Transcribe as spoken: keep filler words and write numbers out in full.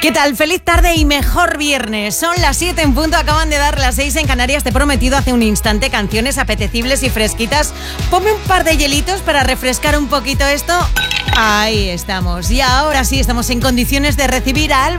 ¿Qué tal? Feliz tarde y mejor viernes. Son las siete en punto, acaban de dar las seis en Canarias. Te he prometido hace un instante canciones apetecibles y fresquitas. Ponme un par de hielitos para refrescar un poquito esto. Ahí estamos. Y ahora sí estamos en condiciones de recibir a Alba